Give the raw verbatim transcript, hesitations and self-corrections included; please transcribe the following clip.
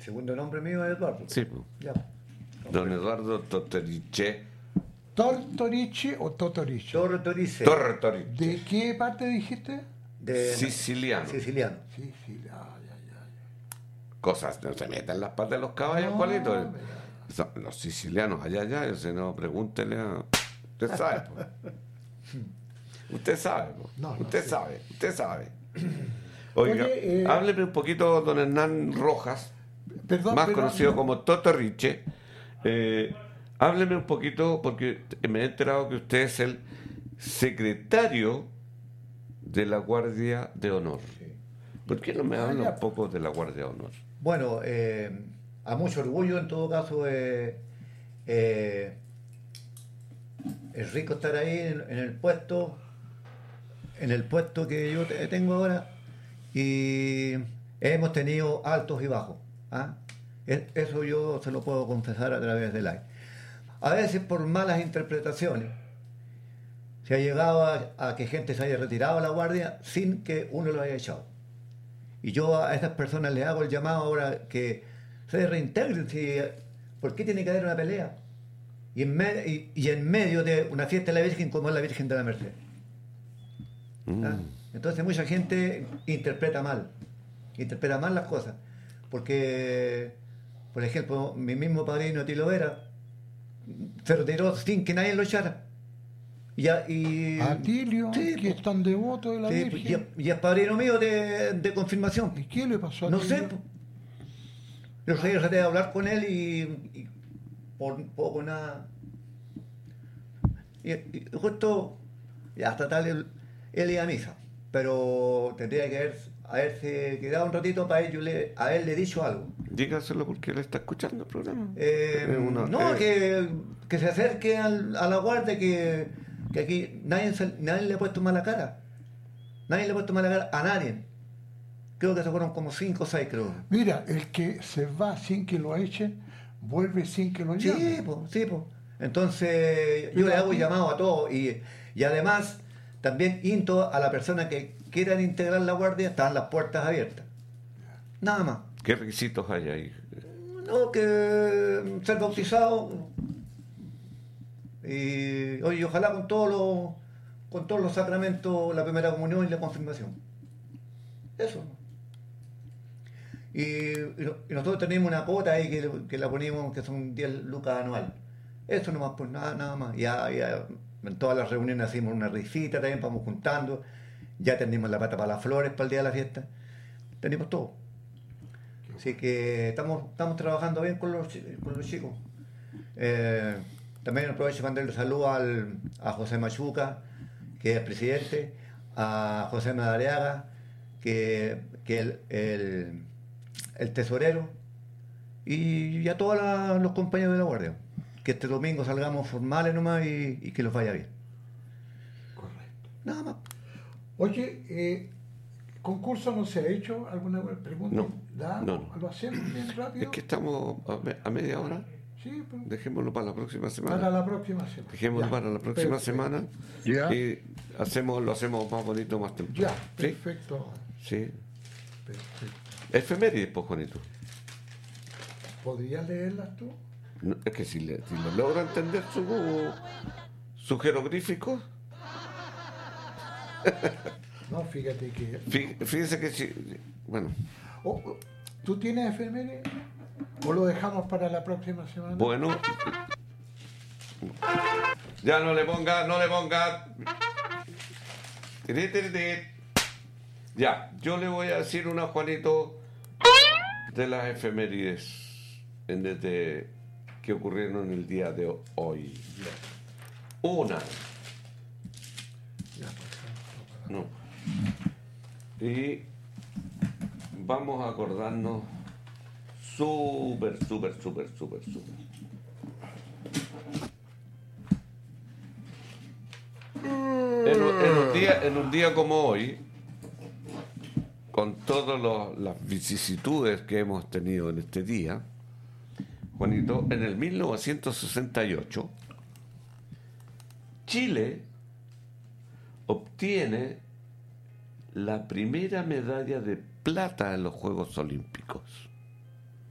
segundo nombre mío es Eduardo. Sí, pues. Ya. Don Eduardo Tortoriche. ¿Tortoriche o Totoriche? Tortorice. Tortoriche. ¿De qué parte dijiste? De Siciliano. Siciliano. Sí, sí, ah, ya, ya, ya. Cosas, no se metan las patas de los caballos, No, Juanito. mira. Son los sicilianos, allá, allá, si no, pregúntele a... Usted sabe, pues. Usted sabe, pues. No, no usted sé. sabe, usted sabe. Oiga, Oye, eh, hábleme un poquito, don Hernán Rojas, Perdón, más pero- conocido como Totoriche. Eh, hábleme un poquito, porque me he enterado que usted es el secretario de la Guardia de Honor. ¿Por qué no me Ah, habla ya. un poco de la Guardia de Honor? Bueno, eh, a mucho orgullo en todo caso. Eh, eh, es rico estar ahí en, en el puesto, en el puesto que yo te- tengo ahora, y hemos tenido altos y bajos. ¿ah? Es- Eso yo se lo puedo confesar a través del aire. A veces por malas interpretaciones se ha llegado a, a que gente se haya retirado a la guardia sin que uno lo haya echado. Y yo a estas personas les hago el llamado ahora que se reintegren. Si, ¿por qué tiene que haber una pelea? Y en, me- y, y en medio de una fiesta de la Virgen como es la Virgen de la Merced. ¿ah? Entonces mucha gente interpreta mal, interpreta mal las cosas. Porque, por ejemplo, mi mismo padrino Tilo Vera se retiró sin que nadie lo echara. Y, ya- y, Atilio, Sí, que po. es tan devoto de la Sí, Virgen. y, y es padrino mío de, de confirmación. ¿Y qué le pasó a No Atilio? sé. po. Yo traté de hablar con él y, y por poco nada. Y, y justo, ya hasta tal, él, él iba a misa. Pero tendría que haber, haberse quedado un ratito para ello, le, haberle dicho algo. Dígaselo porque él está escuchando el programa. Eh, Es una- no, eh, que, que se acerque al- a la guardia, que, que aquí nadie, se- nadie le ha puesto mala cara. Nadie le ha puesto mala cara a nadie. Creo que se fueron como cinco o seis, creo. Mira, el que se va sin que lo echen, vuelve sin que lo Sí, llamen. pues, sí, pues. Entonces, yo Pero le hago aquí- llamado a todos y, y además también insto a la persona que quieran integrar la guardia, están las puertas abiertas. Nada más. ¿Qué requisitos hay ahí? No, que ser bautizado y oye, ojalá con todos los con todos los sacramentos, la primera comunión y la confirmación. Eso. Y, y no- y nosotros tenemos una cuota ahí que, que la ponemos, que son diez lucas anual. Eso nomás, pues nada, nada más. Ya, ya en todas las reuniones hacemos una risita también, vamos juntando. Ya tenemos la pata para las flores para el día de la fiesta. Tenemos todo. Así que estamos, estamos trabajando bien con los, chi- con los chicos. Eh, también aprovecho para mandarle saludos al, a José Machuca, que es presidente, a José Madariaga, que que el, el, el tesorero, y a todos la- los compañeros de la guardia. Que este domingo salgamos formales nomás y, y que los vaya bien. Correcto. Nada más. Oye, eh, ¿concurso no se ha hecho? ¿Alguna pregunta? No, ¿Da? no, no. ¿Lo hacemos bien rápido? Es que estamos a, me- a media hora. Sí, pues, Dejémoslo para la próxima semana. para la próxima semana. Dejémoslo Ya, para la próxima perfecto. semana. Ya. Y hacemos, lo hacemos más bonito, más temprano. Ya, ¿Sí? perfecto. Sí. perfecto. Efemérides, pues, Juanito. ¿Podrías leerlas tú? No, es que si, le, si lo logro entender su, su jeroglífico, No, fíjate que... fí- fíjese que si. Bueno, Oh, oh, ¿tú tienes efemérides? ¿O lo dejamos para la próxima semana? bueno. Ya no le ponga, no le ponga. Tiri, tiri, tiri. Ya, yo le voy a decir una, Juanito, de las efemérides en desde que ocurrieron el día de hoy. Una. Ya, pues, No. Y vamos a acordarnos súper, súper, súper, súper, súper. En, un- en un día, en un día como hoy, con todas los- las vicisitudes que hemos tenido en este día, Juanito, en el mil novecientos sesenta y ocho, Chile obtiene la primera medalla de plata en los Juegos Olímpicos.